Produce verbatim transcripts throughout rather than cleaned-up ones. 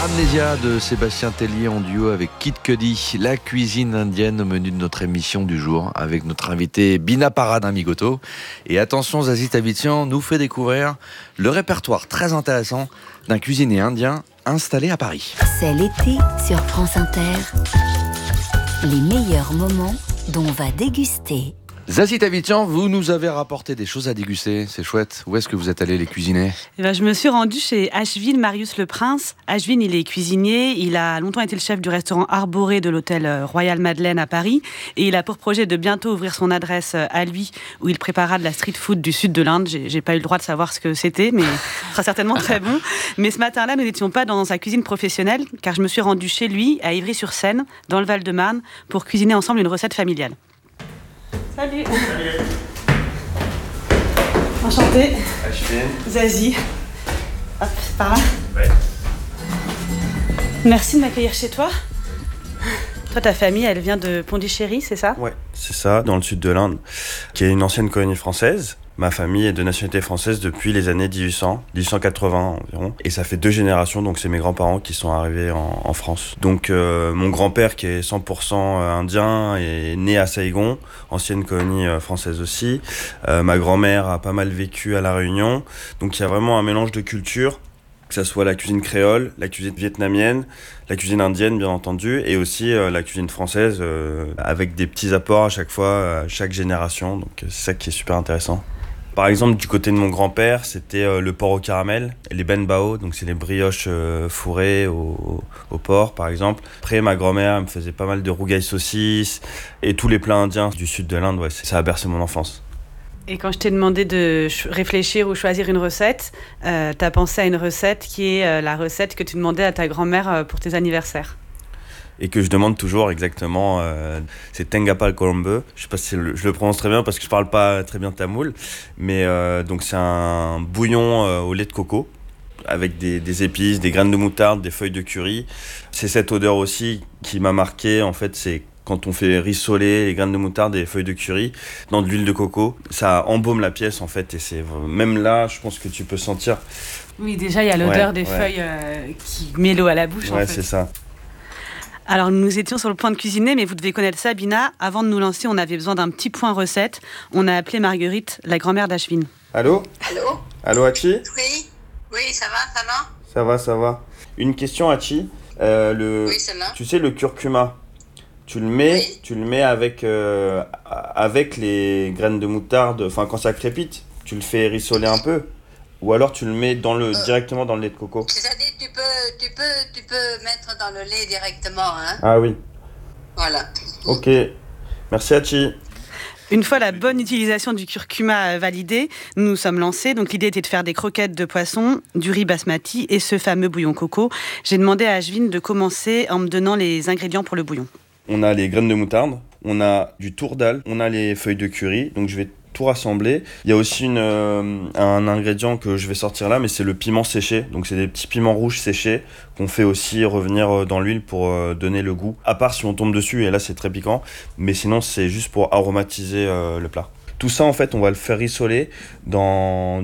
Amnésia de Sébastien Tellier en duo avec Kid Cudi. La cuisine indienne au menu de notre émission du jour avec notre invité Bina Parad Amigoto. Et attention, Zazie Tavitian nous fait découvrir le répertoire très intéressant d'un cuisinier indien installé à Paris. C'est l'été sur France Inter. Les meilleurs moments dont on va déguster. Zazie Tavitian, vous nous avez rapporté des choses à déguster, c'est chouette. Où est-ce que vous êtes allé les cuisiner ? Eh ben, je me suis rendue chez Ashvin Marius Le Prince. Ashvin, il est cuisinier, il a longtemps été le chef du restaurant Arboré de l'hôtel Royal Madeleine à Paris et il a pour projet de bientôt ouvrir son adresse à lui où il préparera de la street food du sud de l'Inde. J'ai, j'ai pas eu le droit de savoir ce que c'était, mais ce sera certainement très bon. Mais ce matin-là, nous n'étions pas dans sa cuisine professionnelle car je me suis rendue chez lui à Ivry-sur-Seine, dans le Val-de-Marne, pour cuisiner ensemble une recette familiale. Salut. Salut. Enchantée. Ashvin. Zazie. Hop, par là. Ouais. Merci de m'accueillir chez toi. Toi, ta famille, elle vient de Pondichéry, c'est ça ? Ouais, c'est ça, dans le sud de l'Inde, qui est une ancienne colonie française. Ma famille est de nationalité française depuis les années dix-huit cents, dix-huit cent quatre-vingts environ. Et ça fait deux générations, donc c'est mes grands-parents qui sont arrivés en, en France. Donc euh, mon grand-père, qui est cent pour cent indien, est né à Saigon, ancienne colonie française aussi. Euh, ma grand-mère a pas mal vécu à La Réunion. Donc il y a vraiment un mélange de cultures, que ça soit la cuisine créole, la cuisine vietnamienne, la cuisine indienne bien entendu, et aussi euh, la cuisine française, euh, avec des petits apports à chaque fois, à chaque génération. Donc c'est ça qui est super intéressant. Par exemple, du côté de mon grand-père, c'était euh, le porc au caramel, les ben bao, donc c'est les brioches euh, fourrées au, au porc, par exemple. Après, ma grand-mère elle me faisait pas mal de rougail saucisses et tous les plats indiens du sud de l'Inde, ouais, ça a bercé mon enfance. Et quand je t'ai demandé de ch- réfléchir ou choisir une recette, euh, t'as pensé à une recette qui est euh, la recette que tu demandais à ta grand-mère euh, pour tes anniversaires. Et que je demande toujours exactement, euh, c'est Tengapal Kolombe. Je sais pas si le, je le prononce très bien parce que je parle pas très bien tamoul, mais euh, donc c'est un bouillon euh, au lait de coco avec des, des épices, des graines de moutarde, des feuilles de curry. C'est cette odeur aussi qui m'a marqué. En fait, c'est quand on fait rissoler les graines de moutarde et les feuilles de curry dans de l'huile de coco, ça embaume la pièce en fait. Et c'est même là, je pense que tu peux sentir. Oui, déjà il y a l'odeur ouais, des ouais. feuilles euh, qui met l'eau à la bouche. Ouais, en fait. c'est ça. Alors, nous étions sur le point de cuisiner, mais vous devez connaître ça, Bina. Avant de nous lancer, on avait besoin d'un petit point recette. On a appelé Marguerite, la grand-mère d'Ashvin. Allô ? Allô ? Allô, Hachi ? Oui, oui, ça va, ça va ? Ça va, ça va. Une question, Hachi. Euh, le... Oui, c'est là. Tu sais, le curcuma, tu le mets, Oui. tu le mets avec, euh, avec les graines de moutarde, enfin quand ça crépite, tu le fais rissoler un peu. Ou alors tu le mets dans le, Euh. directement dans le lait de coco. C'est-à-dire, tu peux, tu peux, tu peux mettre dans le lait directement, hein ? Ah oui, Voilà. ok. Merci, Hachi. Une fois la bonne utilisation du curcuma validée, nous nous sommes lancés. Donc l'idée était de faire des croquettes de poisson, du riz basmati et ce fameux bouillon coco. J'ai demandé à Ashvin de commencer en me donnant les ingrédients pour le bouillon. On a les graines de moutarde, on a du tourdal, on a les feuilles de curry, donc je vais tout rassembler. Il y a aussi une, euh, un ingrédient que je vais sortir là, mais c'est le piment séché. Donc c'est des petits piments rouges séchés qu'on fait aussi revenir dans l'huile pour euh, donner le goût. À part si on tombe dessus, et là c'est très piquant, mais sinon c'est juste pour aromatiser euh, le plat. Tout ça en fait, on va le faire rissoler dans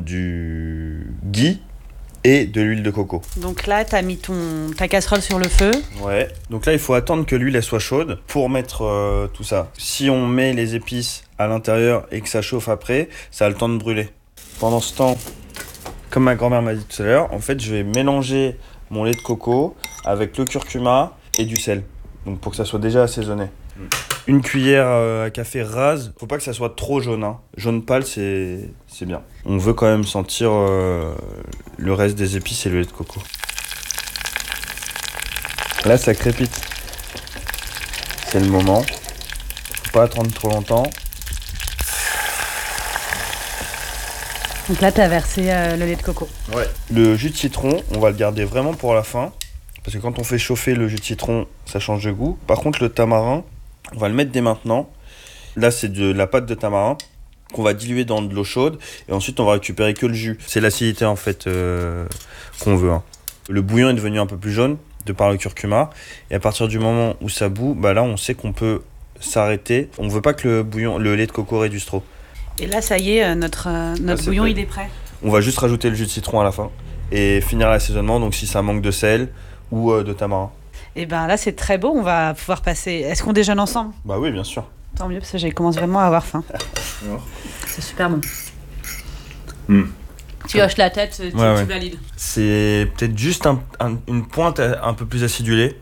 du ghee et de l'huile de coco. Donc là, tu as mis ton, ta casserole sur le feu. Ouais, donc là il faut attendre que l'huile elle soit chaude pour mettre euh, tout ça. Si on met les épices à l'intérieur et que ça chauffe après, ça a le temps de brûler. Pendant ce temps, comme ma grand-mère m'a dit tout à l'heure, en fait je vais mélanger mon lait de coco avec le curcuma et du sel. Donc pour que ça soit déjà assaisonné. Mm. Une cuillère à café rase, faut pas que ça soit trop jaune, hein. Jaune pâle c'est, c'est bien. On veut quand même sentir euh, le reste des épices et le lait de coco. Là ça crépite. C'est le moment. Faut pas attendre trop longtemps. Donc là, tu as versé euh, le lait de coco. Ouais. Le jus de citron, on va le garder vraiment pour la fin. Parce que quand on fait chauffer le jus de citron, ça change de goût. Par contre, le tamarin, on va le mettre dès maintenant. Là, c'est de la pâte de tamarin qu'on va diluer dans de l'eau chaude. Et ensuite, on va récupérer que le jus. C'est l'acidité, en fait, euh, qu'on veut. Hein. Le bouillon est devenu un peu plus jaune de par le curcuma. Et à partir du moment où ça bout, bah là, on sait qu'on peut s'arrêter. On ne veut pas que le, bouillon, le lait de coco réduise trop. Et là, ça y est, notre, euh, notre ah, bouillon, prêt. il est prêt. On va juste rajouter le jus de citron à la fin et finir l'assaisonnement. Donc si ça manque de sel, ou euh, de tamarin. Et ben là, c'est très beau. On va pouvoir passer. Est-ce qu'on déjeune ensemble ? Bah oui, bien sûr. Tant mieux, parce que je commence vraiment à avoir faim. C'est super bon. Mm. Tu hoches la tête, tu, ouais, tu ouais. valides. C'est peut-être juste un, un, une pointe un peu plus acidulée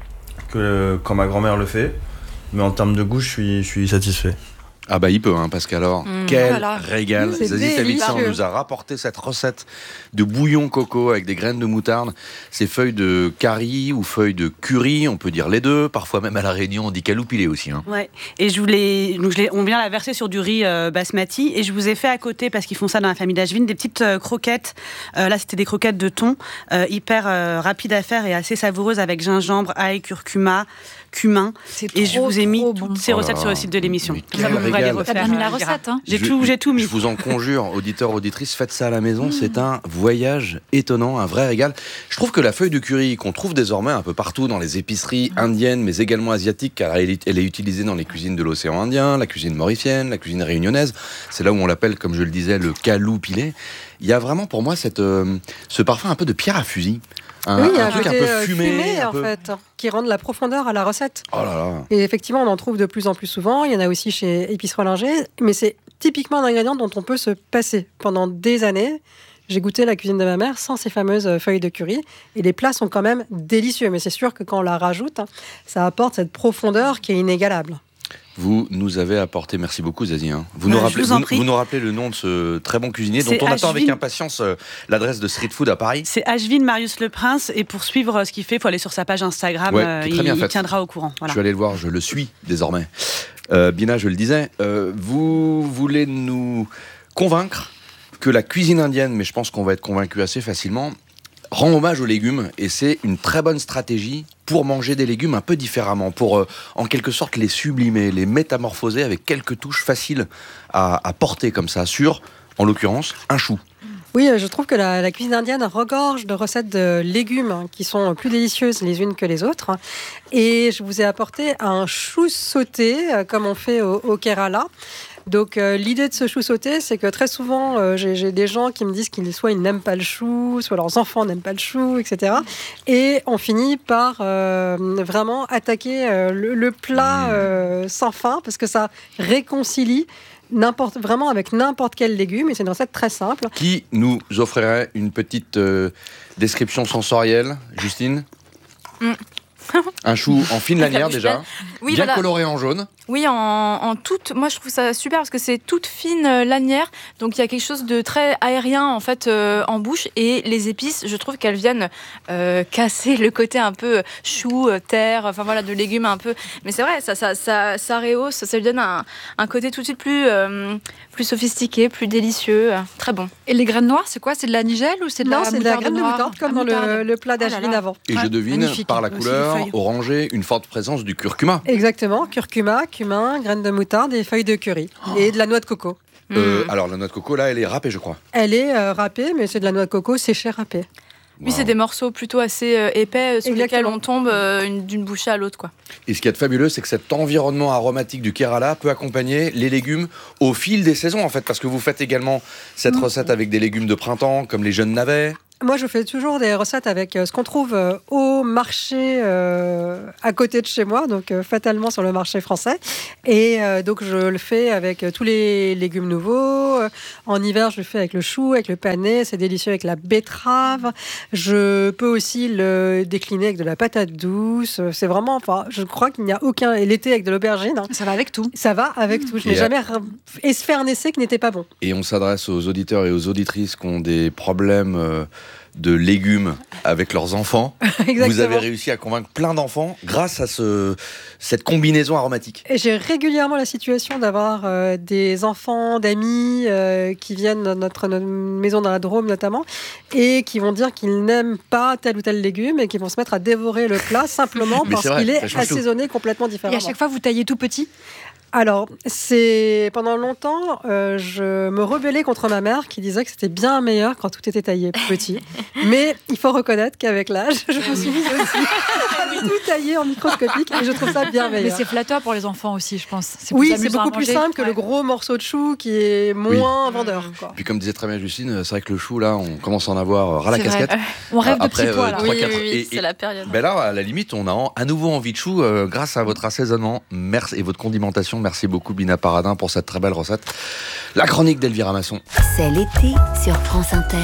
que quand ma grand-mère le fait. Mais en termes de goût, je suis, je suis satisfait. Ah bah il peut, hein, parce qu'alors, Mmh. quel Voilà. régal. C'est Zazie Tavitsan délicieux. nous a rapporté cette recette de bouillon coco avec des graines de moutarde, ces feuilles de curry ou feuilles de curry, on peut dire les deux, parfois même à la Réunion on dit caloupilé aussi. Hein. Ouais. Et je voulais, donc je l'ai, on vient la verser sur du riz euh, basmati, et je vous ai fait à côté, parce qu'ils font ça dans la famille d'Ashvin, des petites euh, croquettes. Euh, là, c'était des croquettes de thon, euh, hyper euh, rapides à faire et assez savoureuses, avec gingembre, ail, curcuma, cumin. C'est Et je trop, vous ai mis trop toutes bon. ces Oh là recettes là. sur le site de l'émission. Mais Comme ça, quel vous pourrez les régal. refaire. T'as bien mis la euh, Vera. recette, hein. J'ai Je- tout, j'ai tout mis. Je vous en conjure, auditeurs, auditrices, faites ça à la maison. C'est un voyage étonnant, un vrai régal. Je trouve que la feuille de curry qu'on trouve désormais un peu partout dans les épiceries indiennes, mais également asiatiques, car elle est, elle est utilisée dans les cuisines de l'océan Indien, la cuisine mauricienne, la cuisine réunionnaise. C'est là où on l'appelle, comme je le disais, le caloupilé. Il y a vraiment pour moi cette, euh, ce parfum un peu de pierre à fusil. Un, Oui, il y a un un truc un côté peu euh, fumé. fumé, un en peu- fait, qui rend de la profondeur à la recette. Oh là là. Et effectivement, on en trouve de plus en plus souvent. Il y en a aussi chez Épices Rollinger, mais c'est typiquement un ingrédient dont on peut se passer. Pendant des années, j'ai goûté la cuisine de ma mère sans ces fameuses feuilles de curry, et les plats sont quand même délicieux. Mais c'est sûr que quand on la rajoute, ça apporte cette profondeur qui est inégalable. Vous nous avez apporté, merci beaucoup Zazie. hein. Vous, Ouais, nous je rappelez, vous en vous, prie. vous nous rappelez le nom de ce très bon cuisinier dont C'est on attend avec Ashvin. impatience euh, l'adresse de Street Food à Paris. C'est Ashvin Marius Le Prince, et pour suivre euh, ce qu'il fait, il faut aller sur sa page Instagram. Ouais, euh, qui est très il, bien il faite. tiendra au courant. Je Voilà. suis allé le voir, je le suis désormais. Euh, Bina, je le disais, euh, vous voulez nous convaincre que la cuisine indienne, mais je pense qu'on va être convaincu assez facilement, rend hommage aux légumes, et c'est une très bonne stratégie pour manger des légumes un peu différemment, pour euh, en quelque sorte les sublimer, les métamorphoser avec quelques touches faciles à, à porter comme ça sur, en l'occurrence, un chou. Oui, euh, je trouve que la, la cuisine indienne regorge de recettes de légumes hein, qui sont plus délicieuses les unes que les autres. Et je vous ai apporté un chou sauté, euh, comme on fait au, au Kerala. Donc euh, l'idée de ce chou sauté, c'est que très souvent, euh, j'ai, j'ai des gens qui me disent qu'ils soit ils n'aiment pas le chou, soit leurs enfants n'aiment pas le chou, et cetera. Et on finit par euh, vraiment attaquer euh, le, le plat euh, sans fin, parce que ça réconcilie n'importe, vraiment avec n'importe quel légume, et c'est une recette très simple. Qui nous offrirait une petite euh, description sensorielle, Justine Mm. Un chou en fine lanière déjà, Oui, bien voilà. coloré en jaune. Oui, en, en toute. Moi, je trouve ça super parce que c'est toute fine euh, lanière. Donc, il y a quelque chose de très aérien en fait euh, en bouche. Et les épices, je trouve qu'elles viennent euh, casser le côté un peu chou, euh, terre, enfin voilà, de légumes un peu. Mais c'est vrai, ça, ça, ça, ça rehausse, ça lui donne un, un côté tout de suite plus, euh, plus sophistiqué, plus délicieux, euh, très bon. Et les graines noires, c'est quoi? C'est de la nigelle ou c'est de Non, la c'est de la moutarde graine de noire? moutarde, comme Ah, dans moutarde. le, le plat Oh là d'Ashvin là. avant. Et Ouais, je devine, magnifique. par la Aussi les couleur feuilles. orangée, une forte présence du curcuma. Exactement, curcuma, cumin, graines de moutarde et feuilles de curry. Et de la noix de coco. Euh, Mm. alors la noix de coco, là, elle est râpée, je crois. Elle est euh, râpée, mais c'est de la noix de coco séchée râpée. Oui, c'est des morceaux plutôt assez euh, épais euh, sur lesquels Exactement. on tombe euh, une- d'une bouchée à l'autre, quoi. Et ce qui est fabuleux, c'est que cet environnement aromatique du Kerala peut accompagner les légumes au fil des saisons, en fait, parce que vous faites également cette recette avec des légumes de printemps, comme les jeunes navets. Moi, je fais toujours des recettes avec euh, ce qu'on trouve euh, au marché euh, à côté de chez moi, donc euh, fatalement sur le marché français. Et euh, donc, je le fais avec euh, tous les légumes nouveaux. Euh, En hiver, je le fais avec le chou, avec le panais. C'est délicieux avec la betterave. Je peux aussi le décliner avec de la patate douce. C'est vraiment, enfin, je crois qu'il n'y a aucun. Et l'été avec de l'aubergine, hein, Ça va avec tout. ça va avec tout. Je n'ai Et, jamais re- fait un essai qui n'était pas bon. Et on s'adresse aux auditeurs et aux auditrices qui ont des problèmes euh, de légumes avec leurs enfants. Exactement. Vous avez réussi à convaincre plein d'enfants grâce à ce, cette combinaison aromatique. Et j'ai régulièrement la situation d'avoir euh, des enfants, d'amis euh, qui viennent dans notre, notre maison dans la Drôme notamment, et qui vont dire qu'ils n'aiment pas tel ou tel légume et qui vont se mettre à dévorer le plat simplement Mais parce c'est vrai, qu'il ça est change tout. assaisonné complètement Et différemment. à chaque fois, vous taillez tout petit? Alors, c'est pendant longtemps, euh, je me rebellais contre ma mère qui disait que c'était bien meilleur quand tout était taillé petit. Mais il faut reconnaître qu'avec l'âge, je me suis mise aussi tout taillé en microscopique et je trouve ça bienveillant. Mais c'est flatteur pour les enfants aussi, je pense. C'est oui, plus c'est amusant beaucoup à plus manger. simple que Ouais. le gros morceau de chou qui est moins vendeur. Quoi. Puis comme disait très bien Justine, c'est vrai que le chou, là, on commence à en avoir ras la C'est vrai. casquette. On rêve de Après, petits pois, euh, là. trois, Oui, quatre- oui, oui, et- c'est et- la période. Ben là, à la limite, on a en- à nouveau envie de chou euh, grâce à votre assaisonnement merci, et votre condimentation. Merci beaucoup, Bina Paradin, pour cette très belle recette. La chronique d'Elvira Masson. C'est l'été sur France Inter.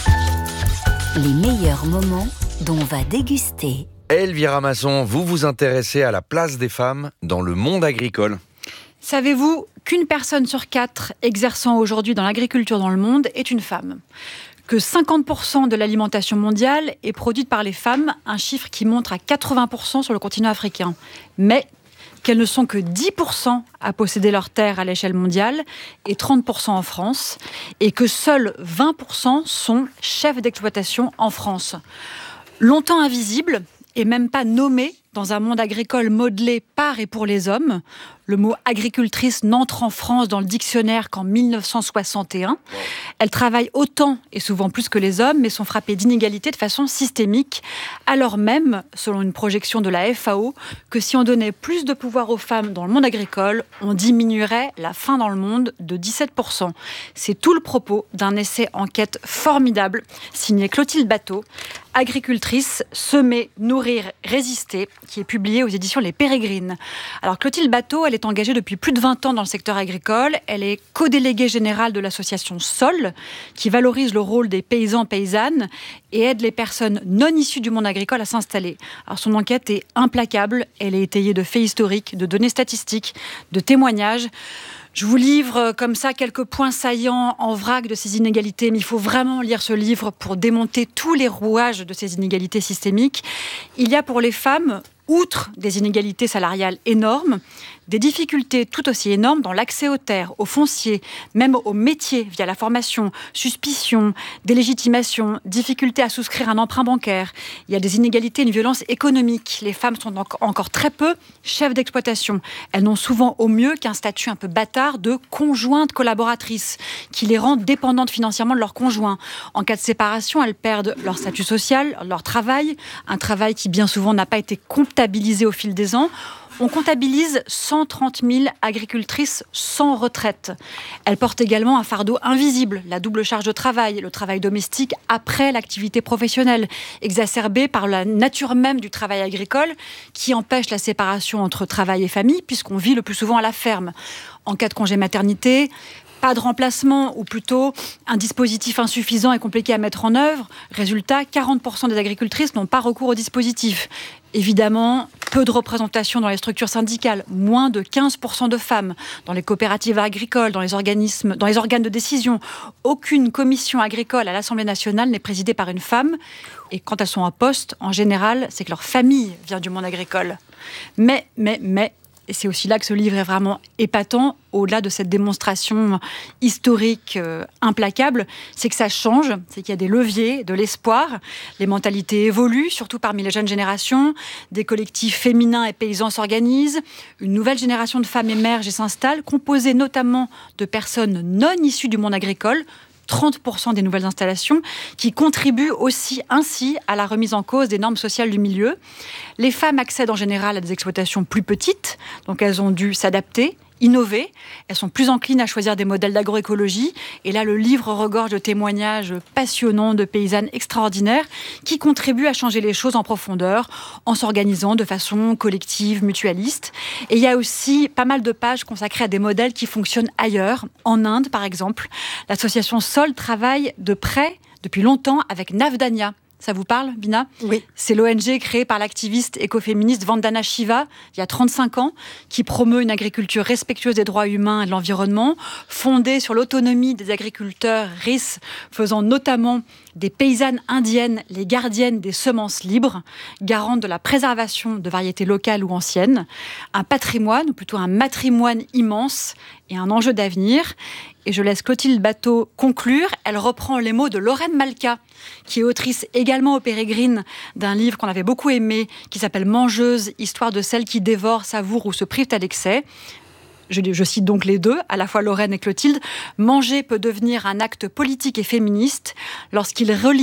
Les meilleurs moments dont on va déguster. Elvira Masson, vous vous intéressez à la place des femmes dans le monde agricole. Savez-vous qu'une personne sur quatre exerçant aujourd'hui dans l'agriculture dans le monde est une femme ? Que cinquante pour cent de l'alimentation mondiale est produite par les femmes, un chiffre qui monte à quatre-vingts pour cent sur le continent africain. Mais qu'elles ne sont que dix pour cent à posséder leurs terres à l'échelle mondiale et trente pour cent en France, et que seuls vingt pour cent sont chefs d'exploitation en France. Longtemps invisibles et même pas nommées dans un monde agricole modelé par et pour les hommes, le mot agricultrice n'entre en France dans le dictionnaire qu'en mille neuf cent soixante et un. Elles travaillent autant et souvent plus que les hommes, mais sont frappées d'inégalités de façon systémique, alors même, selon une projection de la F A O, que si on donnait plus de pouvoir aux femmes dans le monde agricole, on diminuerait la faim dans le monde de dix-sept pour cent. C'est tout le propos d'un essai enquête formidable, signé Clotilde Bateau, agricultrice, semer, nourrir, résister, qui est publié aux éditions Les Pérégrines. Alors Clotilde Bateau, elle est engagée depuis plus de vingt ans dans le secteur agricole. Elle est co-déléguée générale de l'association Sol, qui valorise le rôle des paysans paysannes et aide les personnes non issues du monde agricole à s'installer. Alors son enquête est implacable. Elle est étayée de faits historiques, de données statistiques, de témoignages. Je vous livre comme ça quelques points saillants en vrac de ces inégalités, mais il faut vraiment lire ce livre pour démonter tous les rouages de ces inégalités systémiques. Il y a pour les femmes, outre des inégalités salariales énormes, des difficultés tout aussi énormes dans l'accès aux terres, aux fonciers, même aux métiers via la formation, suspicion, délégitimation, difficulté à souscrire un emprunt bancaire. Il y a des inégalités, une violence économique. Les femmes sont encore très peu chefs d'exploitation. Elles n'ont souvent au mieux qu'un statut un peu bâtard de conjointe collaboratrice qui les rend dépendantes financièrement de leur conjoint. En cas de séparation, elles perdent leur statut social, leur travail, un travail qui bien souvent n'a pas été comptabilisé au fil des ans. On comptabilise cent trente mille agricultrices sans retraite. Elles portent également un fardeau invisible, la double charge de travail, le travail domestique après l'activité professionnelle, exacerbée par la nature même du travail agricole qui empêche la séparation entre travail et famille puisqu'on vit le plus souvent à la ferme. En cas de congé maternité, pas de remplacement, ou plutôt un dispositif insuffisant et compliqué à mettre en œuvre. Résultat, quarante pour cent des agricultrices n'ont pas recours au dispositif. Évidemment, peu de représentation dans les structures syndicales, moins de quinze pour cent de femmes dans les coopératives agricoles, dans les organismes, dans les organes de décision. Aucune commission agricole à l'Assemblée nationale n'est présidée par une femme. Et quand elles sont en poste, en général, c'est que leur famille vient du monde agricole. Mais, mais, mais, et c'est aussi là que ce livre est vraiment épatant, au-delà de cette démonstration historique euh, implacable, c'est que ça change, c'est qu'il y a des leviers, de l'espoir, les mentalités évoluent, surtout parmi les jeunes générations, des collectifs féminins et paysans s'organisent, une nouvelle génération de femmes émerge et s'installe, composée notamment de personnes non issues du monde agricole, trente pour cent des nouvelles installations, qui contribuent aussi ainsi à la remise en cause des normes sociales du milieu. Les femmes accèdent en général à des exploitations plus petites, donc elles ont dû s'adapter, innover, elles sont plus enclines à choisir des modèles d'agroécologie. Et là, le livre regorge de témoignages passionnants de paysannes extraordinaires qui contribuent à changer les choses en profondeur en s'organisant de façon collective, mutualiste. Et il y a aussi pas mal de pages consacrées à des modèles qui fonctionnent ailleurs. En Inde, par exemple, l'association Sol travaille de près, depuis longtemps, avec Navdanya. Ça vous parle, Bina ? Oui. C'est l'O N G créée par l'activiste écoféministe Vandana Shiva, il y a trente-cinq ans, qui promeut une agriculture respectueuse des droits humains et de l'environnement, fondée sur l'autonomie des agriculteurs R I S, faisant notamment des paysannes indiennes les gardiennes des semences libres, garantes de la préservation de variétés locales ou anciennes. Un patrimoine, ou plutôt un matrimoine immense et un enjeu d'avenir. Et je laisse Clotilde Bateau conclure. Elle reprend les mots de Lorraine Malka, qui est autrice également aux Pérégrines d'un livre qu'on avait beaucoup aimé, qui s'appelle « Mangeuse, histoire de celles qui dévorent, savourent ou se privent à l'excès ». Je, je cite donc les deux, à la fois Lorraine et Clotilde. « Manger peut devenir un acte politique et féministe lorsqu'il relie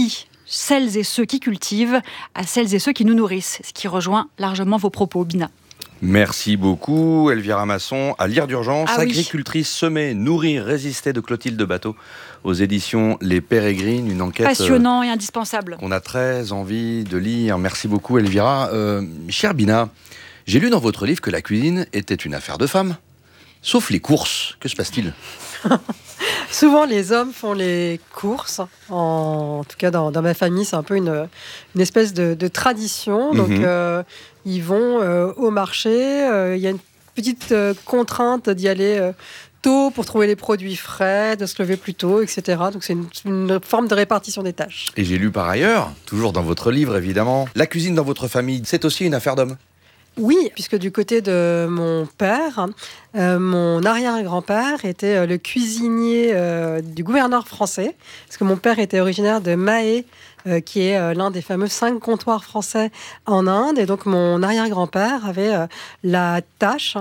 celles et ceux qui cultivent à celles et ceux qui nous nourrissent, ce qui rejoint largement vos propos, Bina. Merci beaucoup, Elvira Masson. À lire d'urgence, ah oui. Agricultrice, semer, nourrir, résister de Clotilde Bateau aux éditions Les Pérégrines, une enquête passionnant euh, et indispensable qu'on a très envie de lire. Merci beaucoup, Elvira. Euh, chère Bina, j'ai lu dans votre livre que la cuisine était une affaire de femmes, sauf les courses. Que se passe-t-il ? Souvent, les hommes font les courses. En, en tout cas, dans, dans ma famille, c'est un peu une, une espèce de, de tradition. Donc, mm-hmm. euh, ils vont euh, au marché. Il euh, y a une petite euh, contrainte d'y aller euh, tôt pour trouver les produits frais, de se lever plus tôt, et cetera. Donc, c'est une, une forme de répartition des tâches. Et j'ai lu par ailleurs, toujours dans votre livre, évidemment, la cuisine dans votre famille, c'est aussi une affaire d'hommes. Oui, puisque du côté de mon père, euh, mon arrière-grand-père était euh, le cuisinier euh, du gouverneur français, parce que mon père était originaire de Mahé, euh, qui est euh, l'un des fameux cinq comptoirs français en Inde. Et donc, mon arrière-grand-père avait euh, la tâche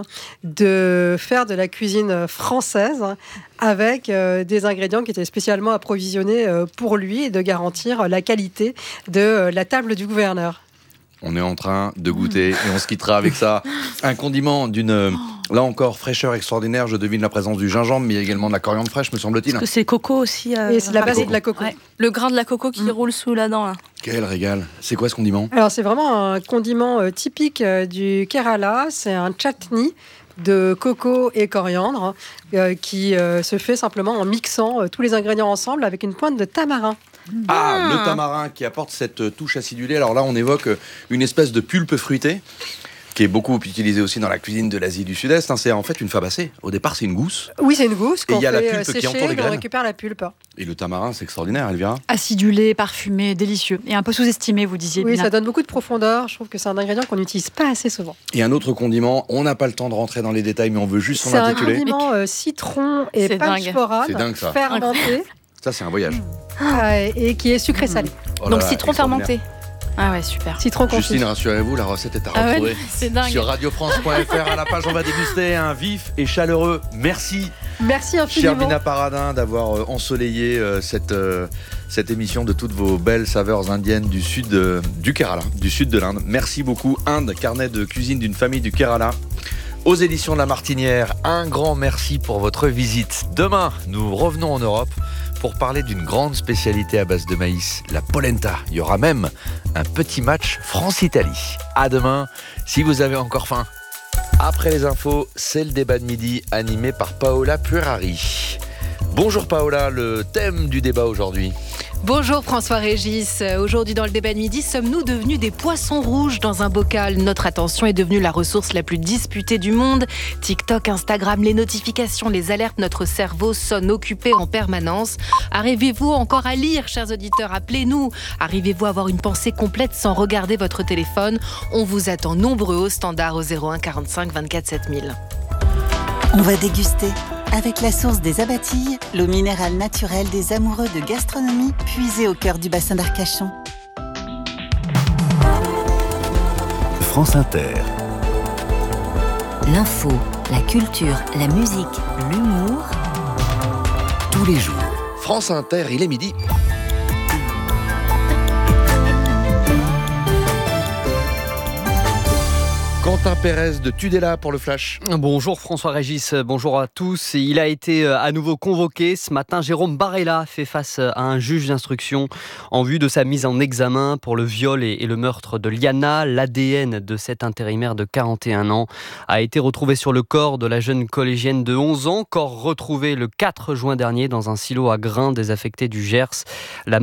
de faire de la cuisine française avec euh, des ingrédients qui étaient spécialement approvisionnés euh, pour lui et de garantir la qualité de euh, la table du gouverneur. On est en train de goûter et on se quittera avec ça. Un condiment d'une, là encore, fraîcheur extraordinaire. Je devine la présence du gingembre, mais il y a également de la coriandre fraîche, me semble-t-il. Parce que c'est coco aussi. Euh, et c'est la base de la coco. Ouais. Le grain de la coco qui mmh. roule sous la dent. Là. Quel régal. C'est quoi ce condiment ? Alors, c'est vraiment un condiment euh, typique euh, du Kerala. C'est un chutney de coco et coriandre euh, qui euh, se fait simplement en mixant euh, tous les ingrédients ensemble avec une pointe de tamarin. Ah, le tamarin qui apporte cette touche acidulée. Alors là, on évoque une espèce de pulpe fruitée qui est beaucoup utilisée aussi dans la cuisine de l'Asie du Sud-Est. C'est en fait une fabacée. Au départ, c'est une gousse. Oui, c'est une gousse qu'on et il y a fait la pulpe sécher, qui entoure les graines. On récupère la pulpe. Et le tamarin, c'est extraordinaire, Elvira. Acidulé, parfumé, délicieux. Et un peu sous-estimé, vous disiez. Oui, Bina. Ça donne beaucoup de profondeur. Je trouve que c'est un ingrédient qu'on n'utilise pas assez souvent. Et un autre condiment, on n'a pas le temps de rentrer dans les détails, mais on veut juste s'en intituler. C'est un condiment euh, citron et pâche florale fermenté. Ça, c'est un voyage. Ah, et qui est sucré-salé. Oh Donc, là, citron fermenté. Ah ouais, super. Citron confit. Justine, rassurez-vous, la recette est à ah retrouver ouais, c'est dingue. Sur radio france point f r. À la page, on va déguster un vif et chaleureux merci. Merci infiniment. Chère Bina Paradin, d'avoir ensoleillé cette, cette émission de toutes vos belles saveurs indiennes du sud de, du Kerala, du sud de l'Inde. Merci beaucoup. Inde, carnet de cuisine d'une famille du Kerala. Aux éditions de La Martinière, un grand merci pour votre visite. Demain, nous revenons en Europe pour parler d'une grande spécialité à base de maïs, la polenta. Il y aura même un petit match France-Italie. À demain, si vous avez encore faim. Après les infos, c'est le débat de midi animé par Paola Puerari. Bonjour Paola, le thème du débat aujourd'hui. Bonjour François-Régis. Aujourd'hui dans le débat de midi, sommes-nous devenus des poissons rouges dans un bocal ? Notre attention est devenue la ressource la plus disputée du monde. TikTok, Instagram, les notifications, les alertes, notre cerveau sonne occupé en permanence. Arrivez-vous encore à lire, chers auditeurs ? Appelez-nous. Arrivez-vous à avoir une pensée complète sans regarder votre téléphone ? On vous attend nombreux au standard au zéro un quarante-cinq vingt-quatre sept mille. On va déguster avec la source des Abatilles, l'eau minérale naturelle des amoureux de gastronomie puisée au cœur du bassin d'Arcachon. France Inter. L'info, la culture, la musique, l'humour. Tous les jours. France Inter, il est midi. Quentin Pérez de Tudela pour le Flash. Bonjour François-Régis, bonjour à tous. Il a été à nouveau convoqué. Ce matin, Jérôme Barella fait face à un juge d'instruction en vue de sa mise en examen pour le viol et le meurtre de Liana. L'A D N de cette intérimaire de quarante et un ans a été retrouvé sur le corps de la jeune collégienne de onze ans, corps retrouvé le quatre juin dernier dans un silo à grains désaffecté du Gers. La